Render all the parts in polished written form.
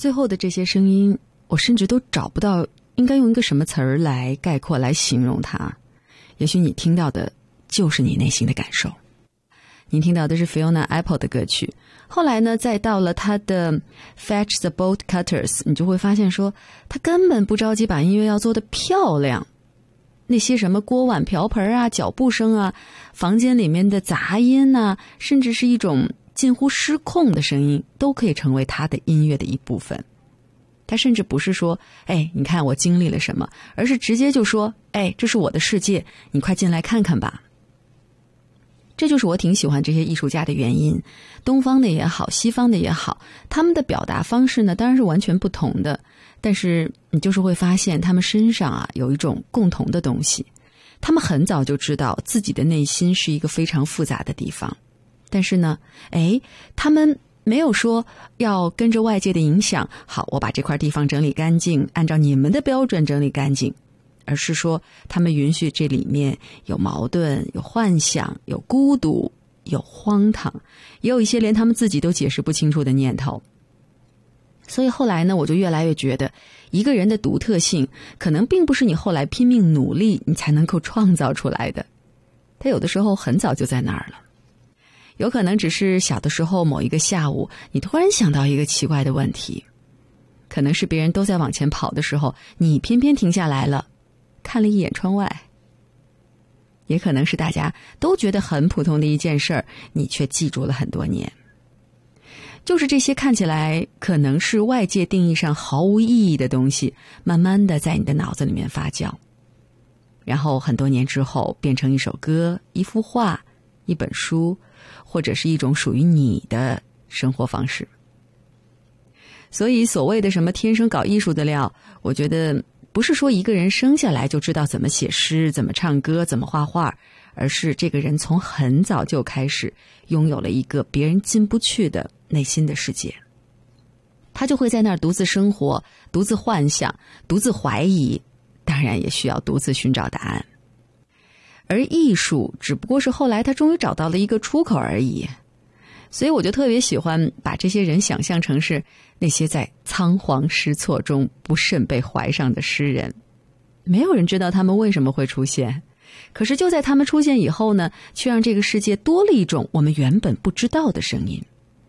最后的这些声音，我甚至都找不到应该用一个什么词儿来概括来形容它。也许你听到的就是你内心的感受。您听到的是 Fiona Apple 的歌曲，后来呢再到了她的 Fetch the Bolt Cutters， 你就会发现说她根本不着急把音乐要做得漂亮，那些什么锅碗瓢盆啊、脚步声啊、房间里面的杂音啊，甚至是一种近乎失控的声音，都可以成为她的音乐的一部分。她甚至不是说你看我经历了什么，而是直接就说这是我的世界，你快进来看看吧。这就是我挺喜欢这些艺术家的原因，东方的也好，西方的也好，他们的表达方式呢当然是完全不同的，但是你就是会发现他们身上有一种共同的东西。他们很早就知道自己的内心是一个非常复杂的地方，但是呢他们没有说要跟着外界的影响，好，我把这块地方整理干净，按照你们的标准整理干净，而是说他们允许这里面有矛盾，有幻想，有孤独，有荒唐，也有一些连他们自己都解释不清楚的念头。所以后来呢，我就越来越觉得一个人的独特性可能并不是你后来拼命努力你才能够创造出来的，它有的时候很早就在那儿了。有可能只是小的时候某一个下午你突然想到一个奇怪的问题，可能是别人都在往前跑的时候你偏偏停下来了，看了一眼窗外，也可能是大家都觉得很普通的一件事儿，你却记住了很多年。就是这些看起来可能是外界定义上毫无意义的东西，慢慢的在你的脑子里面发酵，然后很多年之后变成一首歌、一幅画、一本书，或者是一种属于你的生活方式。所以所谓的什么天生搞艺术的料，我觉得不是说一个人生下来就知道怎么写诗、怎么唱歌、怎么画画，而是这个人从很早就开始拥有了一个别人进不去的内心的世界，他就会在那儿独自生活，独自幻想，独自怀疑，当然也需要独自寻找答案。而艺术只不过是后来他终于找到了一个出口而已。所以我就特别喜欢把这些人想象成是那些在仓皇失措中不慎被怀上的诗人，没有人知道他们为什么会出现，可是就在他们出现以后呢，却让这个世界多了一种我们原本不知道的声音。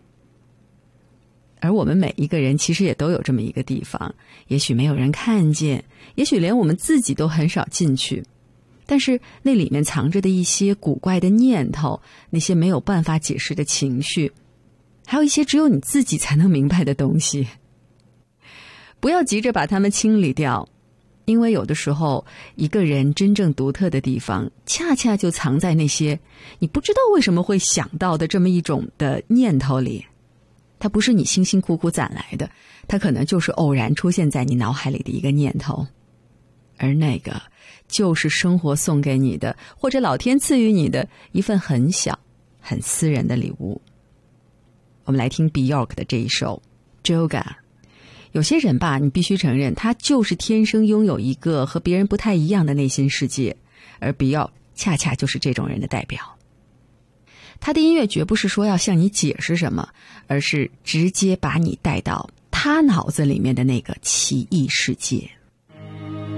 而我们每一个人其实也都有这么一个地方，也许没有人看见，也许连我们自己都很少进去，但是那里面藏着的一些古怪的念头，那些没有办法解释的情绪，还有一些只有你自己才能明白的东西。不要急着把它们清理掉，因为有的时候一个人真正独特的地方恰恰就藏在那些你不知道为什么会想到的这么一种的念头里。它不是你辛辛苦苦攒来的，它可能就是偶然出现在你脑海里的一个念头，而那个就是生活送给你的，或者老天赐予你的一份很小很私人的礼物。我们来听 Björk 的这一首 Joga。 有些人吧，你必须承认他就是天生拥有一个和别人不太一样的内心世界，而 Björk 恰恰就是这种人的代表。他的音乐绝不是说要向你解释什么，而是直接把你带到他脑子里面的那个奇异世界。